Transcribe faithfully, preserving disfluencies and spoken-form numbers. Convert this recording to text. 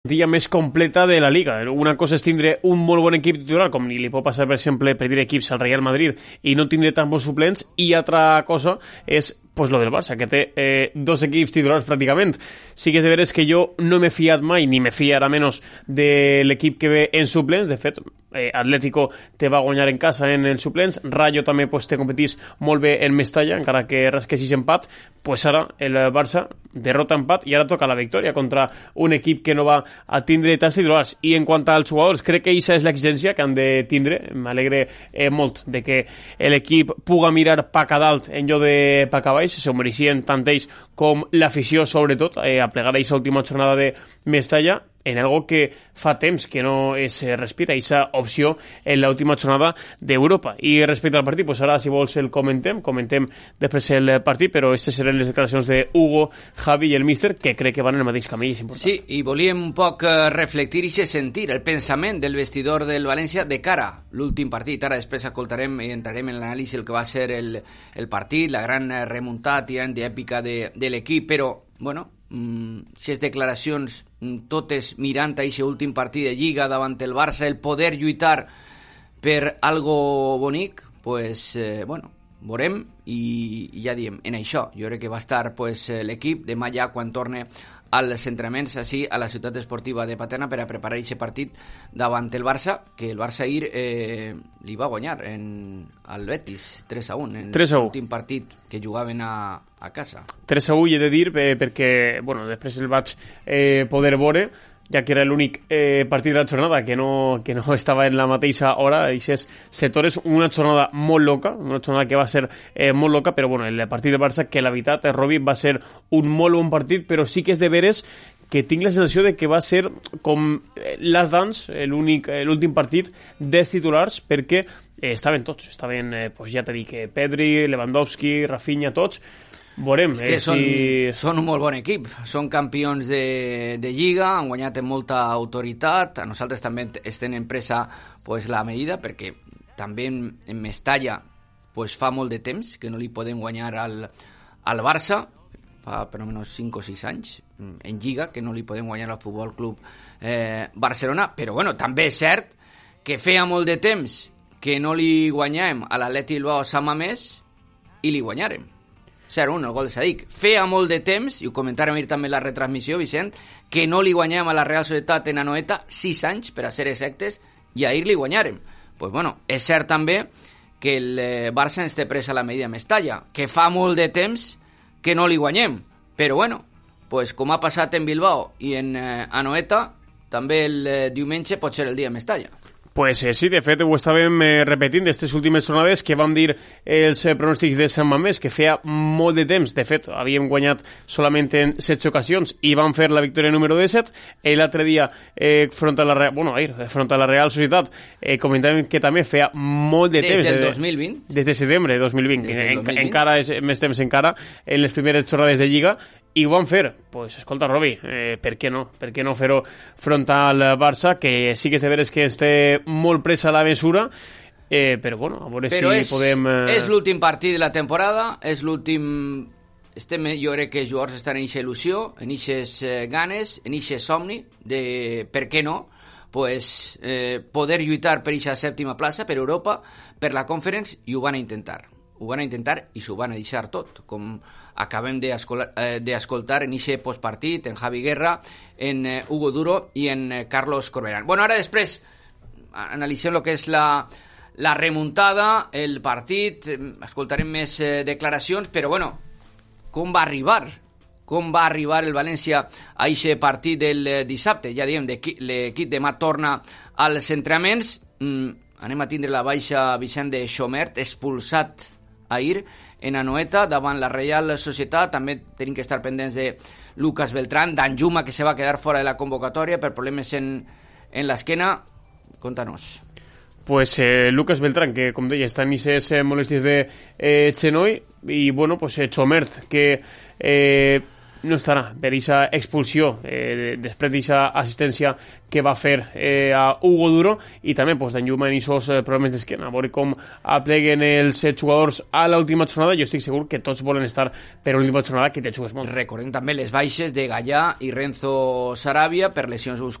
dia més completa de la Liga. Una cosa és tindre un molt bon equip titular, com li pot passar, per exemple, per dir equips al Real Madrid, i no tindre tan bons suplents, i altra cosa és pues lo del Barça, que té eh, dos equips titulars pràcticament. Sí que és de veres que jo no m'he fiat mai, ni me fiarà menys de l'equip que ve en suplents. De fet, eh, Atlético te va guanyar en casa en els suplents, Rayo també pues, te competís molt bé en Mestalla, encara que rasquessis empat. Pues ara el Barça derrota empat i ara toca la victòria contra un equip que no va a tindre tants titulars. I en quant als jugadors, crec que aquesta és l'exigència que han de tindre. M'alegre eh, molt de que l'equip puga mirar pa a dalt en lloc de pa a baix. Se mereixien tant ells com l'afició, sobretot, eh, a plegar aquesta última jornada de Mestalla en algo que fa temps que no es respira, aquesta opció en l'última jornada d'Europa. I respecte al partit, pues ara, si vols, el comentem, comentem després el partit, però aquestes seran les declaracions de Hugo, Javi i el míster, que crec que van en el mateix camí, és important. Sí, i volíem un poc reflectir i sentir el pensament del vestidor del València de cara a l'últim partit. Ara després escoltarem i entrarem en l'anàlisi del que va ser el, el partit, la gran remuntada tirant d'èpica de, de l'equip, però, bueno, aquestes declaracions totes mirant a aquest últim partit de Lliga davant el Barça, el poder lluitar per algo bonic, pues, eh, bueno, veurem i, i ja diem, en això jo crec que va estar pues, l'equip demà ja quan torne als entrenaments així a la ciutat esportiva de Paterna per a preparar aquest partit davant el Barça, que el Barça ahir eh, li va guanyar en, al Betis tres a un en l'últim partit que jugaven a, a casa. tres a u, i he de dir, eh, perquè bueno, després el vaig eh, poder veure, ja que era l'únic eh, partit de la jornada que no, que no estava en la mateixa hora. Aquests sectors, una jornada molt loca, una jornada que va ser eh, molt loca, però bueno, el partit de Barça, que la veritat, eh, Robi, va ser un molt bon partit, però sí que és de veres que tinc la sensació de que va ser com Last Dance, l'últim partit dels titulars, perquè eh, estaven tots, estaven, eh, pues ja t'he dit, que Pedri, Lewandowski, Rafinha, tots. Veurem, és que eh, són, si... són un molt bon equip, són campions de, de Lliga, han guanyat amb molta autoritat, a nosaltres també estem en presa pues, la medida, perquè també en, en Mestalla pues, fa molt de temps que no li podem guanyar al, al Barça, fa per almenys cinc o sis anys, en Lliga, que no li podem guanyar al Futbol Club eh, Barcelona, però bueno, també és cert que feia molt de temps que no li guanyàvem a l'Atleti Bilbao Sant Mamés i li guanyàrem. zero a un, el gol de Sadik. Feia molt de temps, i ho comentàrem ahir també en la retransmissió, Vicent, que no li guanyàvem a la Real Societat en Anoeta sis anys, per a ser exactes, i ahir li guanyàrem. Pues bueno, és cert també que el eh, Barça ens té presa la medida Mestalla, que fa molt de temps que no li guanyem, però bueno, pues com ha passat en Bilbao i en eh, Anoeta, també el eh, diumenge pot ser el dia Mestalla. Pues eh, sí, de fet ho estàvem eh, repetint d'aquestes últimes jornades que vam dir els eh, pronòstics de Sant Mamés, que feia molt de temps, de fet havíem guanyat solament en setze ocasions i vam fer la victòria número disset, i l'altre dia eh, front a la Real, bueno, ahir, front a la Real Societat eh, comentàvem que també feia molt de des temps. Des del dos mil vint? Des de setembre de dos mil vint, des del dos mil vint. Encara és més temps encara en les primeres jornades de Lliga. I ho van fer, pues, escolta, Robi, eh, per què no? Per què no fer-ho front al Barça, que sí que és de veres que ens té molt presa la mesura, eh, però bueno, a veure però si és, podem... Eh... és l'últim partit de la temporada, és l'últim... Estem, jo crec que els jugadors estan en eixa il·lusió, en eixes eh, ganes, en eixe somni de, per què no, pues, eh, poder lluitar per eixa sèptima plaça, per Europa, per la Conference, i ho van a intentar. Ho van a intentar i s'ho van a deixar tot, com acabem d'escoltar en eixe postpartit, en Javi Guerra, en eh, Hugo Duro i en eh, Carlos Corberán. Bueno, ara després analitzem el que és la, la remuntada, el partit, escoltarem més eh, declaracions, però bueno, com va arribar? Com va arribar el València a eixe partit del eh, dissabte? Ja diem, l'equip demà torna als entrenaments, mm, anem a tindre la baixa Vicent de Xomert, expulsat ahir en Anoeta davant la Real Societat. També tenim que estar pendents de Lucas Beltrán, Danjuma, que se va quedar fora de la convocatòria per problemes en, en l'esquena. Contanos. Pues eh, Lucas Beltrán, que com deia està en aquestes eh, molèsties de eh, genoll, i bueno, pues eh, Xomert, que eh, no estarà per aquesta expulsió eh, després d'aquesta assistència que va fer eh, a Hugo Duro, i també pues, Danjuma en aquests eh, problemes d'esquena. A veure com apleguen els eh, jugadors a l'última jornada. Jo estic segur que tots volen estar per l'última jornada, que te jugues molt. Recordem també les baixes de Gallà i Renzo Sarabia per lesions